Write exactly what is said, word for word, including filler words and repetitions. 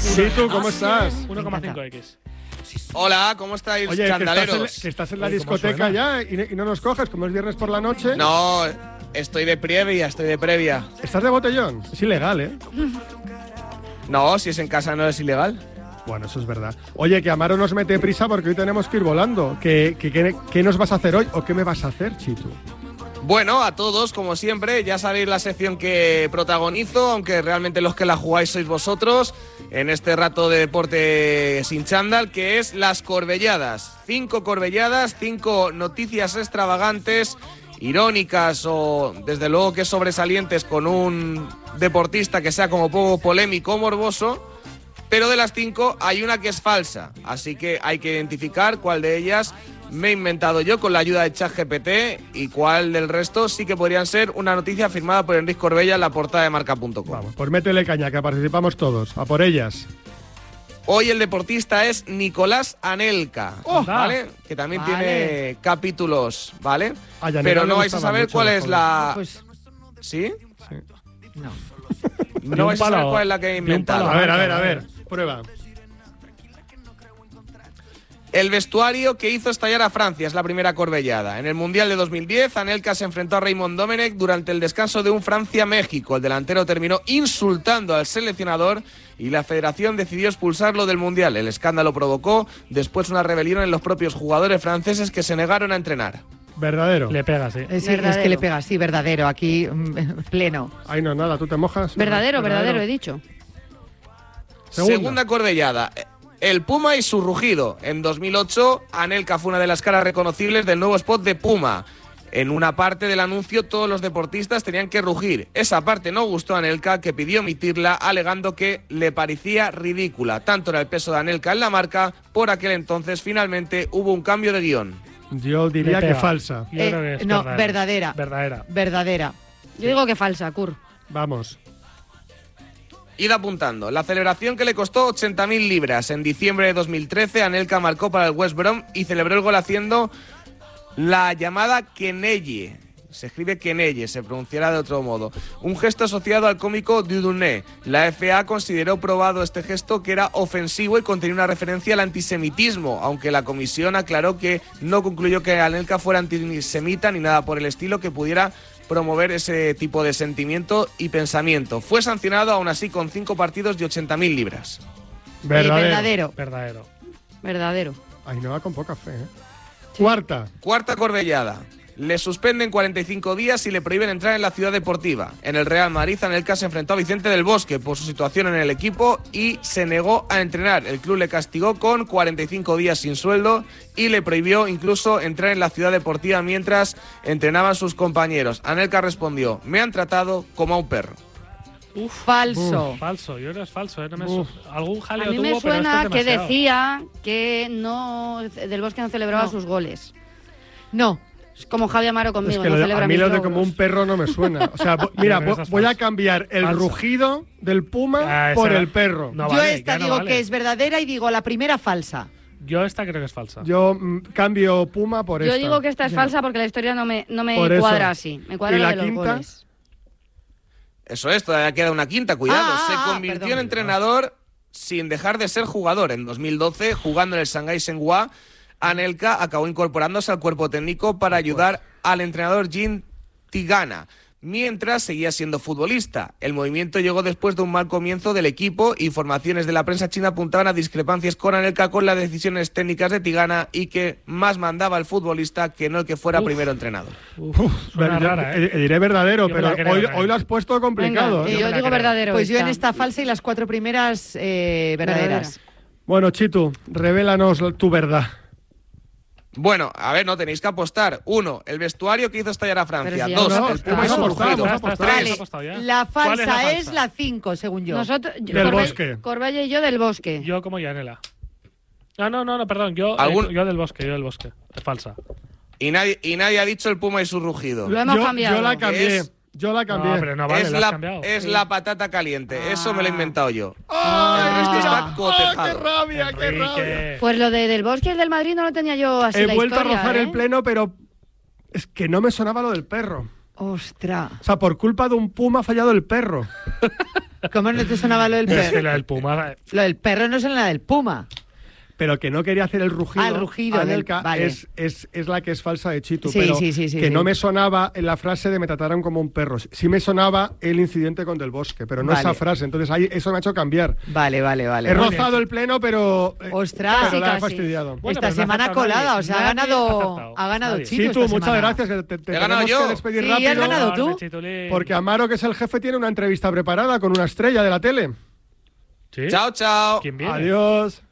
Sí, tú, ¿cómo estás? uno coma cinco equis. Hola, ¿cómo estáis, Oye, chandaleros? Que estás en, que estás en la Oye, discoteca ya y, y no nos coges, como es viernes por la noche. No, estoy de previa, estoy de previa. ¿Estás de botellón? Es ilegal, ¿eh? No, si es en casa no es ilegal. Bueno, eso es verdad. Oye, que Amaro nos mete prisa porque hoy tenemos que ir volando. ¿Qué, qué, qué, qué nos vas a hacer hoy o qué me vas a hacer, Chitu? Bueno, a todos, como siempre, ya sabéis la sección que protagonizo, aunque realmente los que la jugáis sois vosotros, en este rato de deporte sin chándal, que es las corbelladas. Cinco corbelladas, cinco noticias extravagantes, irónicas o, desde luego, que sobresalientes con un deportista que sea como poco polémico o morboso, pero de las cinco hay una que es falsa, así que hay que identificar cuál de ellas me he inventado yo con la ayuda de ChatGPT y cuál del resto sí que podrían ser una noticia firmada por Enrique Corbella en la portada de marca punto com. Vamos, pues métele caña, que participamos todos. A por ellas. Hoy el deportista es Nicolás Anelka, oh, ¿vale? Que también vale. tiene capítulos, ¿vale? Ay, pero no vais a saber mucho, cuál es joder. la... Pues ¿Sí? Sí. no. No vais a saber cuál es la que he inventado. A ver, a ver, a ver. Prueba. El vestuario que hizo estallar a Francia es la primera corbellada. En el Mundial de dos mil diez, Anelka se enfrentó a Raymond Domenech durante el descanso de un Francia-México. El delantero terminó insultando al seleccionador y la federación decidió expulsarlo del Mundial. El escándalo provocó después una rebelión en los propios jugadores franceses que se negaron a entrenar. Verdadero. Le pega, sí. Es, es que le pega, sí, verdadero, aquí mm, pleno. Ay, no, nada, ¿tú te mojas? Verdadero, verdadero, he dicho. Segunda. Segunda corbellada. El Puma y su rugido. En dos mil ocho, Anelka fue una de las caras reconocibles del nuevo spot de Puma. En una parte del anuncio, todos los deportistas tenían que rugir. Esa parte no gustó a Anelka, que pidió omitirla, alegando que le parecía ridícula. Tanto era el peso de Anelka en la marca, por aquel entonces finalmente hubo un cambio de guión. Yo diría Le que pega. falsa. Yo Eh, creo que es no, verdadera. verdadera. Verdadera. Verdadera. Yo digo que falsa, Kur. Vamos. Id apuntando. La celebración que le costó ochenta mil libras. En diciembre de dos mil trece, Anelka marcó para el West Brom y celebró el gol haciendo la llamada Quenelle. Se escribe Quenelle, se pronunciará de otro modo. Un gesto asociado al cómico Dieudonné. La F A consideró probado este gesto que era ofensivo y contenía una referencia al antisemitismo, aunque la comisión aclaró que no concluyó que Anelka fuera antisemita ni nada por el estilo que pudiera promover ese tipo de sentimiento y pensamiento. Fue sancionado aún así con cinco partidos de ochenta mil libras. Verdadero. Eh, verdadero. Verdadero. Verdadero. Ay, no va con poca fe, ¿eh? Cuarta. Cuarta corbellada. Le suspenden cuarenta y cinco días y le prohíben entrar en la ciudad deportiva. En el Real Madrid, Anelka se enfrentó a Vicente del Bosque por su situación en el equipo y se negó a entrenar. El club le castigó con cuarenta y cinco días sin sueldo y le prohibió incluso entrar en la ciudad deportiva mientras entrenaban sus compañeros. Anelka respondió: me han tratado como a un perro. Falso. Falso, yo creo que es falso. ¿eh? No me Uf. su- Algún A jaleo mí tuvo, me pero esto suena es que demasiado. decía que no Del Bosque no celebraba No. sus goles. No. Es como Javi Amaro conmigo, Es que no lo de- celebra a mí mis lo de logros. como un perro no me suena. O sea, vo- mira, Pero vo- esa es voy a falsa. cambiar el Falsa. rugido del puma Ah, esa por era- el perro. No Yo vale, esta ya no digo vale. que es verdadera y digo la primera falsa. Yo esta creo que es falsa. Yo mm, cambio puma por Yo esta. digo que esta es Ya. falsa porque la historia no me, no me Por eso. cuadra así. Me cuadra ¿Y lo la de los quinta? goles. Eso es, todavía queda una quinta, cuidado. Ah, Se ah, convirtió perdón. en entrenador sin dejar de ser jugador. En dos mil doce, jugando en el Shanghái Shenhua, Anelka acabó incorporándose al cuerpo técnico para ayudar al entrenador Jin Tigana, mientras seguía siendo futbolista. El movimiento llegó después de un mal comienzo del equipo. Informaciones de la prensa china apuntaban a discrepancias con Anelka con las decisiones técnicas de Tigana y que más mandaba el futbolista que no el que fuera Uf. primero entrenador. Uf, suena Ver- rara, ¿eh? eh, diré verdadero, Yo me pero la creo, hoy, ¿eh? hoy lo has puesto complicado. Venga, ¿eh? yo me la digo creo. verdadero. Pues yo en esta. esta falsa y las cuatro primeras eh, verdaderas. Bueno, Chitu, revélanos tu verdad. Bueno, a ver, no tenéis que apostar. Uno, el vestuario que hizo estallar a Francia. Pero si ya Dos, hemos el Puma y su apostado, rugido. hemos Está, está, apostado. está, Vale, está apostado ya. la ¿Cuál falsa es falsa? la cinco, según yo. Nosotros, yo- Del Corbella- Bosque. Corbella y yo del Bosque. Yo como Yanela. Ah, no, no, no, perdón. Yo, ¿Algún- eh, yo del bosque, yo del bosque. Es falsa. Y nadie, y nadie ha dicho el Puma y su rugido. Lo hemos yo, cambiado. yo la cambié. Es- Yo la cambié. No, pero no vale, es la has la, cambiado. es Sí. la patata caliente. Eso me lo he inventado yo. ¡Ay, El resto mira! está ¡Ay, cotejado. qué rabia, qué rabia! Enrique. Pues lo de Del Bosque y el del Madrid no lo tenía yo así He la vuelto historia, a rozar ¿eh? el pleno, pero es que no me sonaba lo del perro. Ostras. O sea, por culpa de un puma ha fallado el perro. ¿Cómo no te sonaba lo del Es que perro? la del Puma. Lo del perro no suena la del puma. Pero que no quería hacer el rugido. Ah, el rugido, Anelka, del- vale. es, es, es la que es falsa de Chitu. Sí, pero sí, sí, sí, que sí. no me sonaba en la frase de me trataron como un perro. Sí me sonaba el incidente con Del Bosque, pero no Vale. esa frase. Entonces ahí eso me ha hecho cambiar. Vale, vale, vale. He Vale. rozado el pleno, pero. eh, Ostras. pero Casi, la he casi. fastidiado. Bueno, Esta pero no ha semana acertado colada, nadie. o sea, ha Nadie ha ganado, acertado. ha ganado Nadie. Chitu. Sí, tú, esta muchas semana. gracias. que Te, te He ganado tenemos yo. que despedir Sí, rápido. has ganado tú. Chitulín. Porque Amaro, que es el jefe, tiene una entrevista preparada con una estrella de la tele. ¿Sí? Chao, chao. ¿Quién viene? Adiós.